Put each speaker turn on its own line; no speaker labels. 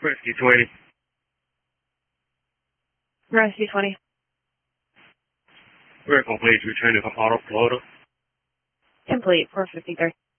Rescue 20.
Rescue 20.
We're complete. Return to Caparo, Florida.
Complete. 453.